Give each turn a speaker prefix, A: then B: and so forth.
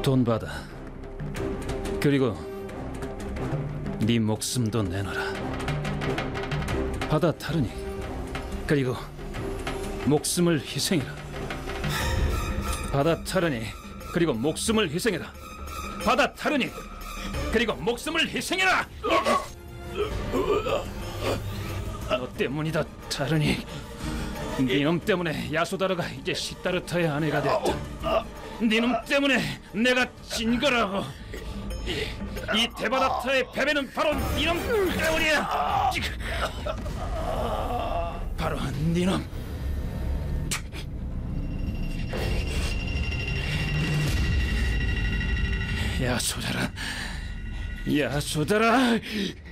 A: 돈 받아. 그리고 네 목숨도 내놔라. 받아 타르니. 그리고 목숨을 희생해라. 받아 타르니. 그리고 목숨을 희생해라. 받아 타르니. 그리고 목숨을 희생해라. 너 때문이다, 타르니. 네놈 때문에 야소다르가 이제 시타르타의 아내가 됐다. 네놈 때문에 내가 진 거라고. 이 데바다타의 패배는 바로 네놈 때문이야. 바로 네놈. 야소다라, 야소다라.